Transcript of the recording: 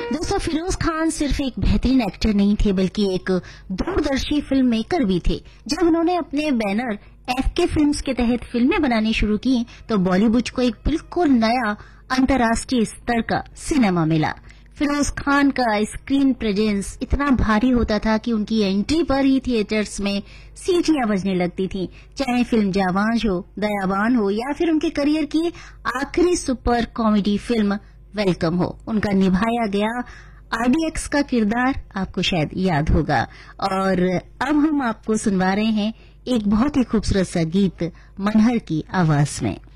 दोस्तों, फिरोज खान सिर्फ एक बेहतरीन एक्टर नहीं थे बल्कि एक दूरदर्शी फिल्म मेकर भी थे। जब उन्होंने अपने बैनर एफके फिल्म्स के तहत फिल्में बनानी शुरू की तो बॉलीवुड को एक बिल्कुल नया अंतर्राष्ट्रीय स्तर का सिनेमा मिला। फिरोज खान का स्क्रीन प्रेजेंस इतना भारी होता था कि उनकी एंट्री पर ही थिएटर्स में सीटियां बजने लगती थीं, चाहे फिल्म जाबाज हो, दयावान हो या फिर उनके करियर की आखिरी सुपर कॉमेडी फिल्म वेलकम हो। उनका निभाया गया आरडीएक्स का किरदार आपको शायद याद होगा। और अब हम आपको सुनवा रहे हैं एक बहुत ही खूबसूरत सा गीत मनहर की आवाज में।